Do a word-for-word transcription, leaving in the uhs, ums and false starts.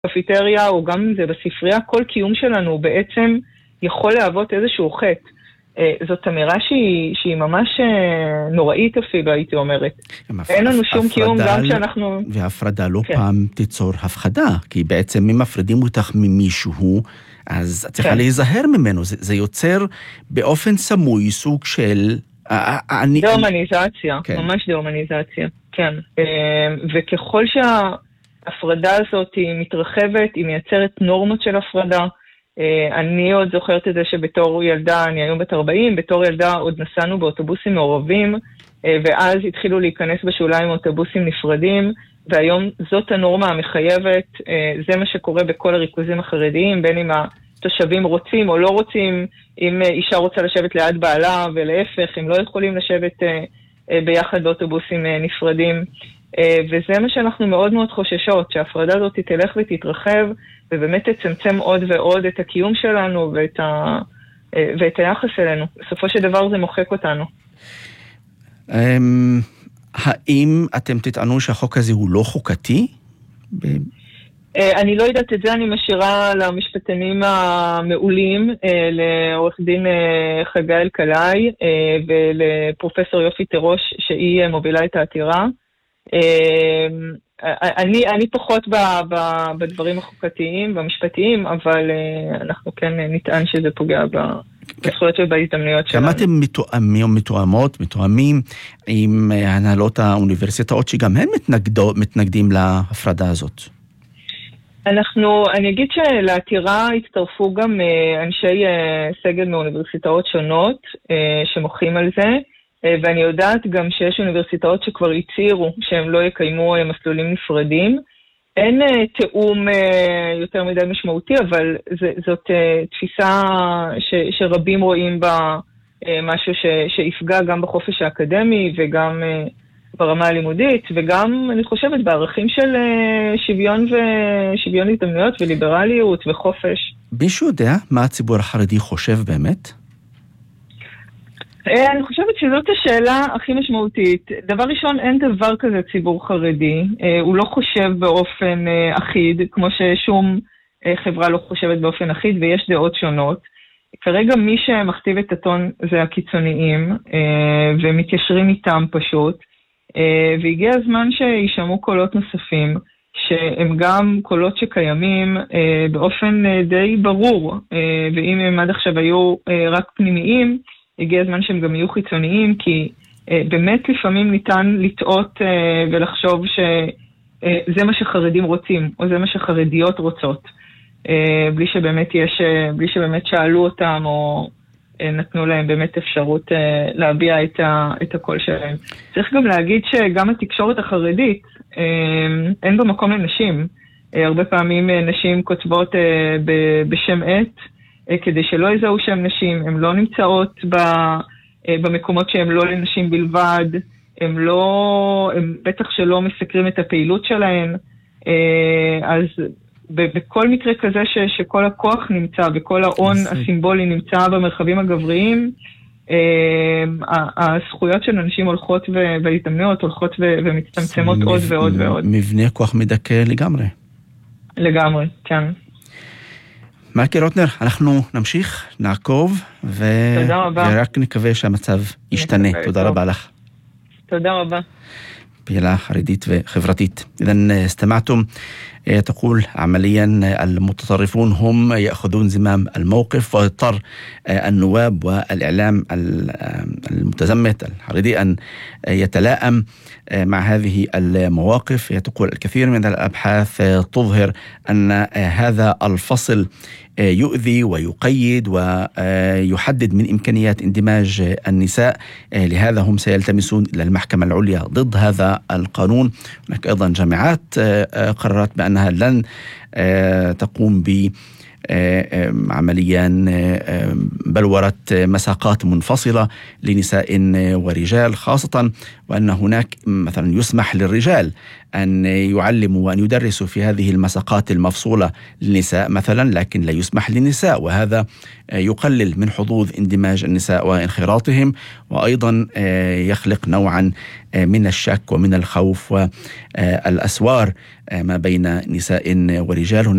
בקפיטריה או גם אם זה בספרייה, כל קיום שלנו בעצם יכול להוות איזשהו חטא. זאת אמירה שהיא, שהיא ממש נוראית אפילו, הייתי אומרת. אין לנו שום קיום גם כשאנחנו... והפרדה לא כן. פעם תיצור הפחדה, כי בעצם אם מפרידים אותך ממישהו, אז את צריכה כן. להיזהר ממנו. זה, זה יוצר באופן סמוי סוג של... דהומניזציה, כן. ממש דהומניזציה, כן. וככל שההפרדה הזאת היא מתרחבת, היא מייצרת נורמות של הפרדה, אני עוד זוכרת את זה שבתור ילדה, אני היום בת ארבעים, בתור ילדה עוד נסענו באוטובוסים מעורבים, ואז התחילו להיכנס בשוליים אוטובוסים נפרדים, והיום זאת הנורמה המחייבת, זה מה שקורה בכל הריכוזים החרדיים, בין אם התושבים רוצים או לא רוצים, אם אישה רוצה לשבת ליד בעלה ולהפך, הם לא יכולים לשבת ביחד באוטובוסים נפרדים, וזה מה שאנחנו מאוד מאוד חוששות, שההפרדה הזאת תלך ותתרחב, ובאמת תצמצם עוד ועוד את הקיום שלנו ואת, ה... ואת היחס אלינו. בסופו של דבר זה מוחק אותנו. האם אתם תטענו שהחוק הזה הוא לא חוקתי? אני לא יודעת את זה, אני משאירה למשפטנים המעולים, לעורך דין חגי אלקלעי ולפרופסור יופי תירוש, שהיא מובילה את העתירה. אני, אני פחות ב, ב, בדברים החוקתיים, במשפטיים, אבל אנחנו כן נטען שזה פוגע בזכויות ובהזדמנויות שלנו. כמה אתם מתואמים, מתואמות, מתואמים עם הנהלות האוניברסיטאות, שגם הם מתנגדו, מתנגדים להפרדה הזאת? אנחנו, אני אגיד שלעתירה הצטרפו גם אנשי סגל מאוניברסיטאות שונות שמוחים על זה, ואני יודעת גם שיש אוניברסיטאות שכבר הצהירו שהם לא יקיימו מסלולים נפרדים. אין תאום יותר מדי משמעותי, אבל זאת תפיסה ש, שרבים רואים בה משהו ש, שיפגע גם בחופש האקדמי וגם ברמה הלימודית, וגם אני חושבת בערכים של שוויון ושוויון הזדמנויות וליברליות וחופש. מישהו יודע מה הציבור החרדי חושב באמת? אני חושבת שזאת השאלה הכי משמעותית. דבר ראשון, אין דבר כזה ציבור חרדי. הוא לא חושב באופן אחיד, כמו ששום חברה לא חושבת באופן אחיד, ויש דעות שונות. כרגע מי שמכתיב את הטון זה הקיצוניים, ומתיישרים איתם פשוט. והגיע הזמן שישמעו קולות נוספים, שהם גם קולות שקיימים באופן די ברור, ואם הם עד עכשיו היו רק פנימיים, הגיע הזמן שהם גם יהיו חיצוניים, כי אה, באמת לפעמים ניתן לטעות אה, ולחשוב שזה מה שחרדים רוצים, או זה מה שחרדיות רוצות, אה, בלי שבאמת יש, אה, בלי שבאמת שאלו אותם, או אה, נתנו להם באמת אפשרות אה, להביע את, ה, את הקול שלהם. צריך גם להגיד שגם התקשורת החרדית, אה, אין בה מקום לנשים. אה, הרבה פעמים אה, נשים כותבות אה, ב, בשם עת, כדי שלא יזהו שהם נשים, הן לא נמצאות במקומות שהן לא לנשים בלבד, הם לא, הם בטח שלא מסקרים את הפעילות שלהן, אז בכל מקרה כזה ש, שכל הכוח נמצא, וכל ההון הסימבולי נמצא במרחבים הגבריים, הזכויות של אנשים הולכות וההזדמנויות הולכות ומצטמצמות עוד ועוד ועוד. מבנה כוח מדכא לגמרי. לגמרי, כן. מלכי רוטנר, אנחנו נמשיך, נעקוב, ו... ורק נקווה שהמצב ישתנה. תודה רבה לך. תודה רבה. פעילה חרדית וחברתית. إذن استمعتم تقول عمليا المتطرفون هم يأخذون زمام الموقف، واضطر النواب والإعلام المتزمت الحريدي أن يتلائم مع هذه المواقف. تقول الكثير من الأبحاث تظهر أن هذا الفصل يؤذي ويقيد ويحدد من إمكانيات اندماج النساء، لهذا هم سيلتمسون إلى المحكمة العليا ضد هذا القانون. هناك أيضا جامعات قررت بأنها لن تقوم عمليا بلورة مساقات منفصلة لنساء ورجال خاصة، وأن هناك مثلا يسمح للرجال أن يعلموا وأن يدرسوا في هذه المساقات المفصولة للنساء مثلا، لكن لا يسمح للنساء، وهذا يقلل من حظوظ اندماج النساء وانخراطهم، وأيضا يخلق نوعا من الشك ومن الخوف والأسوار ما بين نساء ورجال.